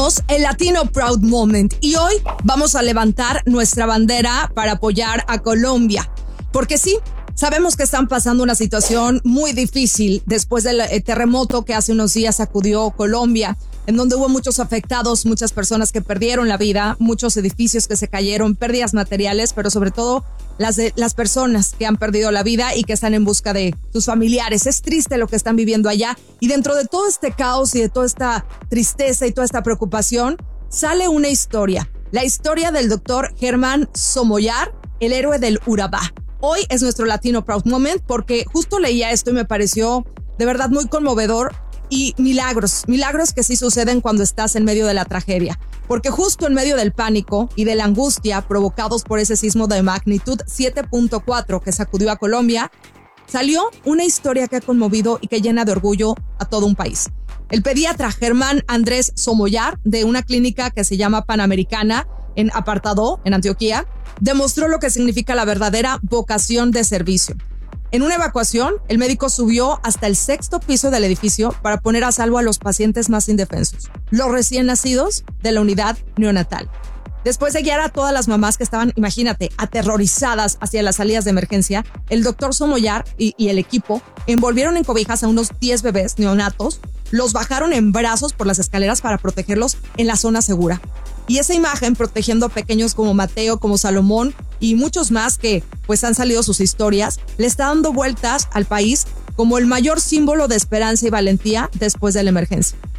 Somos el Latino Proud Moment y hoy vamos a levantar nuestra bandera para apoyar a Colombia. Porque sí, sabemos que están pasando una situación muy difícil después del terremoto que hace unos días sacudió Colombia, en donde hubo muchos afectados, muchas personas que perdieron la vida, muchos edificios que se cayeron, pérdidas materiales, pero sobre todo las personas que han perdido la vida y que están en busca de sus familiares. Es triste lo que están viviendo allá, y dentro de todo este caos y de toda esta tristeza y toda esta preocupación sale una historia, la historia del doctor Germán Somoyar, el héroe del Urabá. Hoy es nuestro Latino Proud Moment porque justo leía esto y me pareció de verdad muy conmovedor, y milagros que sí suceden cuando estás en medio de la tragedia. Porque justo en medio del pánico y de la angustia provocados por ese sismo de magnitud 7.4 que sacudió a Colombia, salió una historia que ha conmovido y que llena de orgullo a todo un país. El pediatra Germán Andrés Somoyar, de una clínica que se llama Panamericana en Apartadó, en Antioquia, demostró lo que significa la verdadera vocación de servicio. En una evacuación, el médico subió hasta el 6º piso del edificio para poner a salvo a los pacientes más indefensos, los recién nacidos de la unidad neonatal. Después de guiar a todas las mamás que estaban, imagínate, aterrorizadas hacia las salidas de emergencia, el doctor Somoyar y el equipo envolvieron en cobijas a unos 10 bebés neonatos, los bajaron en brazos por las escaleras para protegerlos en la zona segura. Y esa imagen, protegiendo a pequeños como Mateo, como Salomón y muchos más que pues han salido sus historias, le está dando vueltas al país como el mayor símbolo de esperanza y valentía después de la emergencia.